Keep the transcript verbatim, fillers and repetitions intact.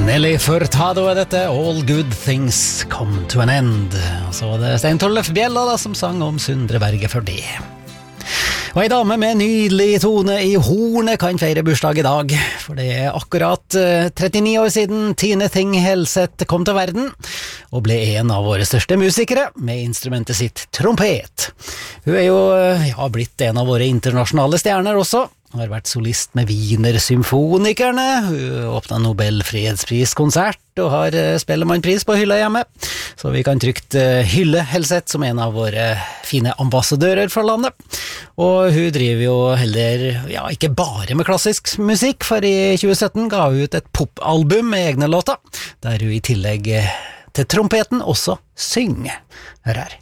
Nelly Furtado er dette, All Good Things Come to an End. Og så var det Stein Tollef Bjella da, som sang om Sundre Berge for det. Og ei dame med nydelig tone i hornet kan feire bursdag i dag, for det er akkurat uh, trettini år siden Tine Thing Helseth kom til verden, og ble en av våre største musikere med instrumentet sitt trompet. Hun er jo uh, ja, blitt en av våre internasjonale stjerner også. Hun har vært solist med Wiener Symfonikerne, hun åpnet Nobel fredspris-konsert og har uh, Spellemannpris på hylla hjemme. Så vi kan trygt uh, hylle Helseth som en av våre fine ambassadører for landet. Og hun driver jo heller, ja, ikke bare med klassisk musikk, for i tjue sytten ga hun ut et popalbum med egne låter, der hun i tillegg uh, til trompeten også synger. Hør her.